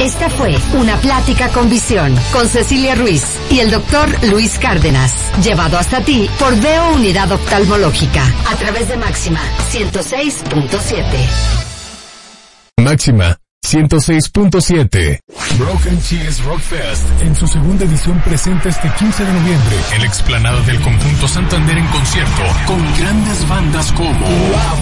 Esta fue Una Plática con Visión, con Cecilia Ruiz y el doctor Luis Cárdenas, llevado hasta ti por Veo Unidad Oftalmológica, a través de Máxima 106.7. Máxima 106.7. Broken Cheese Rock Fest en su segunda edición presenta este 15 de noviembre en la explanada del Conjunto Santander en concierto con grandes bandas como